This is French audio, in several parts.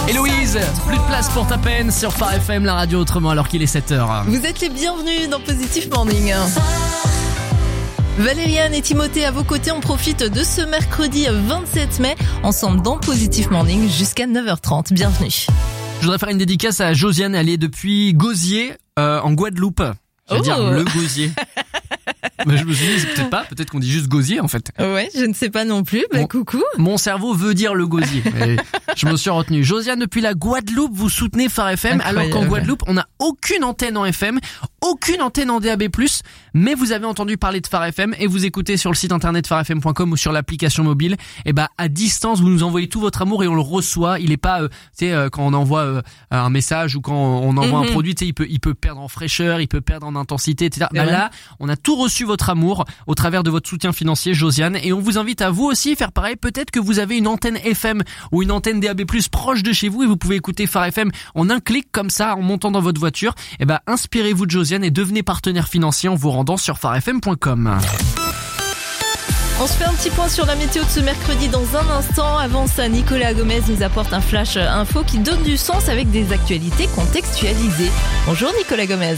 Héloïse, plus de place pour ta peine sur Phare FM, la radio autrement alors qu'il est 7h. Vous êtes les bienvenus dans Positive Morning. Valériane et Timothée à vos côtés, on profite de ce mercredi 27 mai, ensemble dans Positive Morning jusqu'à 9h30. Bienvenue. Je voudrais faire une dédicace à Josiane, elle est depuis Gosier, en Guadeloupe. Je veux dire le Gosier. Mais je me suis dit, c'est peut-être qu'on dit juste gosier en fait. Ouais, je ne sais pas non plus. Coucou. Mon cerveau veut dire le gosier. Mais je me suis retenu. Josiane, depuis la Guadeloupe, vous soutenez Phare FM. Incroyable. Alors qu'en Guadeloupe, on n'a aucune antenne en FM, aucune antenne en DAB+, mais vous avez entendu parler de Phare FM et vous écoutez sur le site internet pharefm.com ou sur l'application mobile. Et à distance, vous nous envoyez tout votre amour et on le reçoit. Il est pas, quand on envoie un message ou quand on envoie un produit, il peut perdre en fraîcheur, il peut perdre en intensité, etc. Là, on a tout reçu votre amour au travers de votre soutien financier, Josiane, et on vous invite à vous aussi faire pareil. Peut-être que vous avez une antenne FM ou une antenne DAB+ proche de chez vous et vous pouvez écouter Phare FM en un clic comme ça en montant dans votre voiture. Inspirez-vous de Josiane et devenez partenaire financier en vous rendant sur pharefm.com. On se fait un petit point sur la météo de ce mercredi dans un instant. Avant ça, Nicolas Gomez nous apporte un flash info qui donne du sens avec des actualités contextualisées. Bonjour Nicolas Gomez.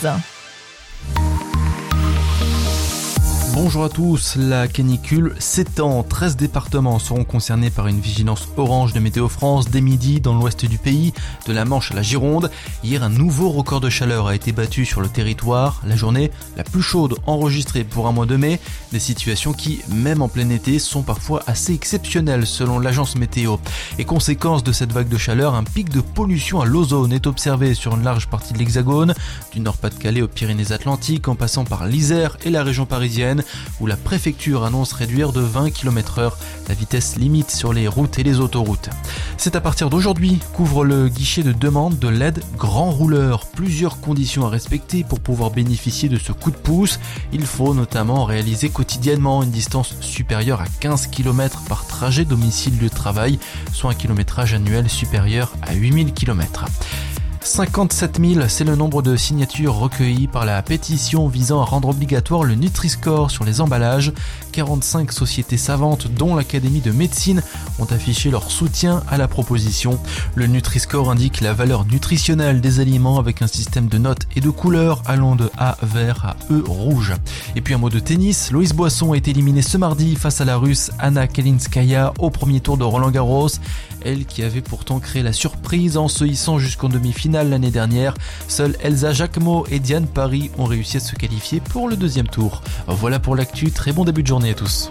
Bonjour à tous, la canicule s'étend. 13 départements seront concernés par une vigilance orange de Météo France dès midi dans l'ouest du pays, de la Manche à la Gironde. Hier, un nouveau record de chaleur a été battu sur le territoire. La journée la plus chaude enregistrée pour un mois de mai. Des situations qui, même en plein été, sont parfois assez exceptionnelles selon l'agence météo. Et conséquence de cette vague de chaleur, un pic de pollution à l'ozone est observé sur une large partie de l'Hexagone, du Nord-Pas-de-Calais aux Pyrénées-Atlantiques en passant par l'Isère et la région parisienne, où la préfecture annonce réduire de 20 km/h la vitesse limite sur les routes et les autoroutes. C'est à partir d'aujourd'hui qu'ouvre le guichet de demande de l'aide grand rouleur. Plusieurs conditions à respecter pour pouvoir bénéficier de ce coup de pouce. Il faut notamment réaliser quotidiennement une distance supérieure à 15 km par trajet domicile-lieu de travail, soit un kilométrage annuel supérieur à 8000 km. 57 000, c'est le nombre de signatures recueillies par la pétition visant à rendre obligatoire le Nutri-Score sur les emballages. 45 sociétés savantes, dont l'Académie de médecine, ont affiché leur soutien à la proposition. Le Nutri-Score indique la valeur nutritionnelle des aliments avec un système de notes et de couleurs allant de A vert à E rouge. Et puis un mot de tennis, Loïs Boisson a été éliminée ce mardi face à la Russe Anna Kalinskaya au premier tour de Roland-Garros. Elle qui avait pourtant créé la surprise en se hissant jusqu'en demi-finale l'année dernière. Seuls Elsa Jacquemot et Diane Paris ont réussi à se qualifier pour le deuxième tour. Voilà pour l'actu, très bon début de journée à tous.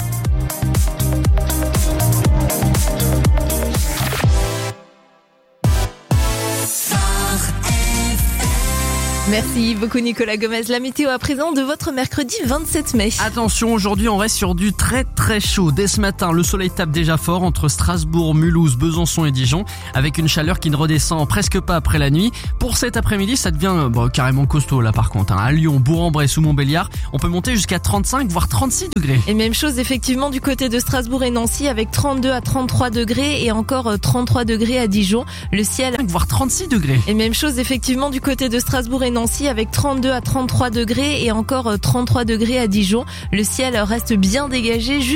Merci beaucoup Nicolas Gomez. La météo à présent de votre mercredi 27 mai. Attention, aujourd'hui on reste sur du très très chaud. Dès ce matin, le soleil tape déjà fort entre Strasbourg, Mulhouse, Besançon et Dijon, avec une chaleur qui ne redescend presque pas après la nuit. Pour cet après-midi, ça devient carrément costaud là par contre. À Lyon, Bourg-en-Bresse ou Montbéliard, on peut monter jusqu'à 35 voire 36 degrés. Et même chose effectivement du côté de Strasbourg et Nancy avec 32 à 33 degrés et encore 33 degrés à Dijon. Le ciel voire 36 degrés. Et même chose effectivement du côté de Strasbourg et Nancy avec 32 à 33 degrés et encore 33 degrés à Dijon. Le ciel reste bien dégagé